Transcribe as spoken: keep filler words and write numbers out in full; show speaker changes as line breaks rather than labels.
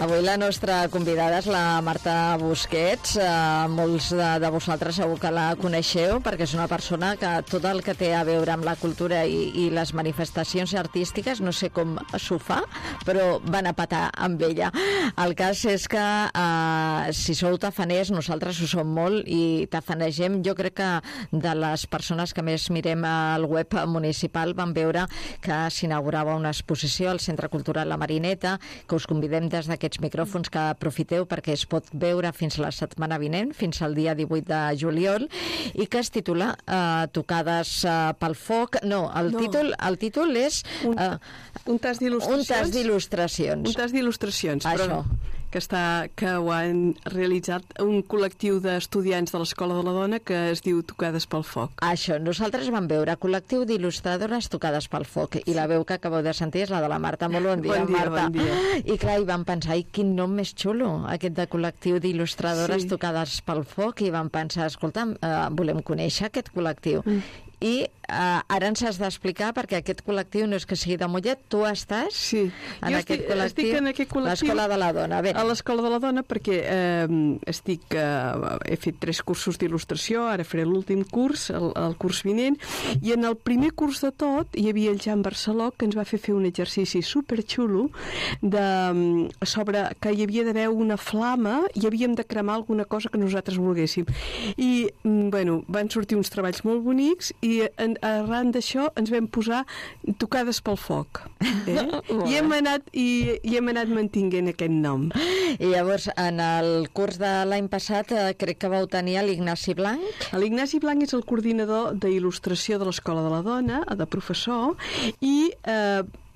Avui la nostra convidada és la Marta Busquets. Uh, molts de, de vosaltres segur que la coneixeu perquè és una persona que tot el que té a veure amb la cultura i, i les manifestacions artístiques, no sé com s'ho fa, però van a petar amb ella. El cas és que uh, si sou tafaners, nosaltres ho som molt i tafanegem. Jo crec que de les persones que més mirem al web municipal van veure que s'inaugurava una exposició al Centre Cultural La Marineta, que us convidem des d'aquests micròfons que aprofiteu perquè es pot veure fins la setmana vinent, fins al dia divuit de juliol, i que es titula uh, Tocades uh, pel foc. No, el,
no.
Títol, el títol és...
Un,
uh,
un tas d'il·lustracions.
Un tas d'il·lustracions.
Un tas d'il·lustracions,
però
Això. que, està, que ho han realitzat un col·lectiu d'estudiants de l'Escola de la Dona que es diu Tocades pel foc.
Això, nosaltres vam veure col·lectiu d'il·lustradores Tocades pel foc, i la veu que acabeu de sentir és la de la Marta. Molt bon dia,
bon dia
Marta.
Bon dia.
I clar, i vam pensar, i quin nom més xulo, aquest de col·lectiu d'il·lustradores sí. Tocades pel foc, i vam pensar, escolta, uh, volem conèixer aquest col·lectiu. Mm. I uh, ara ens has d'explicar, perquè aquest col·lectiu no és que sigui de Mollet, tu estàs
sí.
en,
jo
aquest
estic,
col·lectiu,
estic en aquest col·lectiu,
l'Escola de la Dona. Ben.
A l'Escola de la Dona, perquè eh, estic, eh, he fet tres cursos d'il·lustració, ara faré l'últim curs, el, el curs vinent, i en el primer curs de tot hi havia el Jan Barceló, que ens va fer fer un exercici superxulo de, sobre que hi havia d'haver una flama i havíem de cremar alguna cosa que nosaltres volguéssim. I, bueno, van sortir uns treballs molt bonics i i en, arran d'això ens vam posar Tocades pel foc. Eh? I, hem anat, i, I hem anat mantinguent aquest nom.
I llavors, en el curs de l'any passat, eh, crec que vau tenir l'Ignasi Blanc.
L'Ignasi Blanc és el coordinador d'il·lustració de l'Escola de la Dona, de professor, i... Eh,